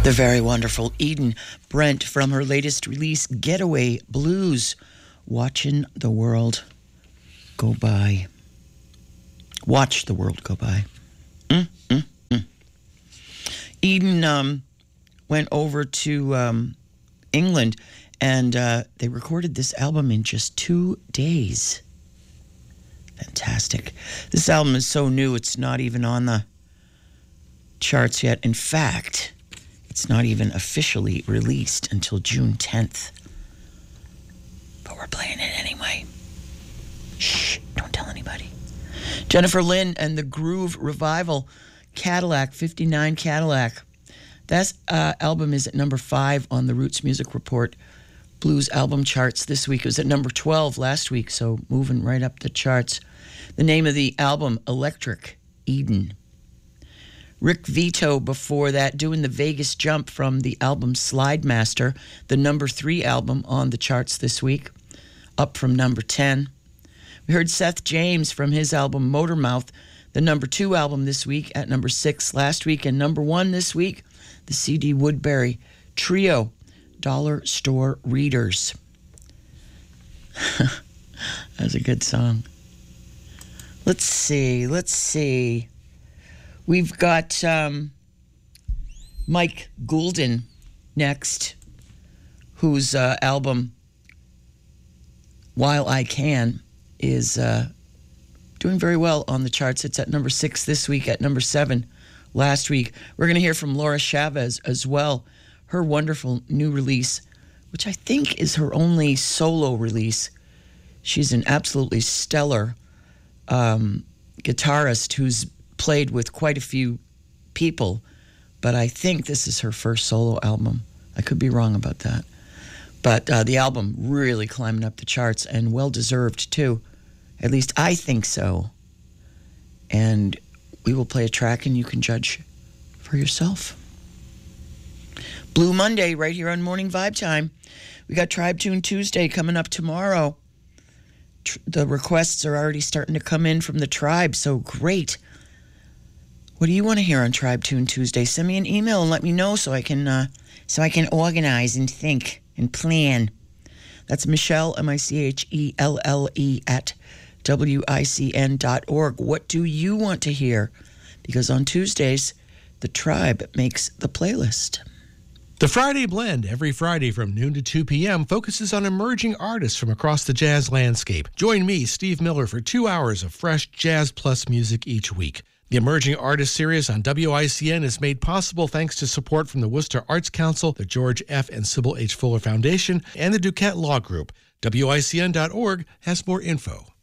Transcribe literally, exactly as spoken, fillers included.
The very wonderful Eden Brent from her latest release, Getaway Blues, Watching the World Go By. Watch the world go by. Mm, mm, mm. Eden um, went over to um, England, and uh, they recorded this album in just two days. Fantastic. This album is so new, it's not even on the charts yet. In fact, it's not even officially released until June tenth. But we're playing it anyway. Shh, don't tell anybody. Jennifer Lynn and the Groove Revival, Cadillac, fifty-nine Cadillac. That uh, album is at number five on the Roots Music Report Blues album charts this week. It was at number twelve last week, so moving right up the charts. The name of the album, Electric Eden. Rick Vito before that, doing the Vegas jump from the album Slide Master, the number three album on the charts this week, up from number ten. We heard Seth James from his album Motormouth, the number two album this week, at number six last week, and number one this week, the C D Woodbury Trio, Dollar Store Readers. That's a good song. Let's see, let's see. We've got um, Mike Goulden next, whose uh, album, While I Can, is uh, doing very well on the charts. It's at number six this week, at number seven last week. We're going to hear from Laura Chavez as well, her wonderful new release, which I think is her only solo release. She's an absolutely stellar um, guitarist who's played with quite a few people, but I think this is her first solo album. I could be wrong about that. But uh, the album really climbing up the charts, and well-deserved, too. At least I think so. And we will play a track, and you can judge for yourself. Blue Monday, right here on Morning Vibe Time. We got Tribe Tune Tuesday coming up tomorrow. Tr- the requests are already starting to come in from the tribe, so great. What do you want to hear on Tribe Tune Tuesday? Send me an email and let me know so I can uh, so I can organize and think and plan. That's Michelle, M I C H E L L E, at W I C N dot org. What do you want to hear? Because on Tuesdays, the tribe makes the playlist. The Friday Blend, every Friday from noon to two p.m., focuses on emerging artists from across the jazz landscape. Join me, Steve Miller, for two hours of fresh Jazz Plus music each week. The Emerging Artist Series on W I C N is made possible thanks to support from the Worcester Arts Council, the George F. and Sybil H. Fuller Foundation, and the Duquette Law Group. W I C N dot org has more info.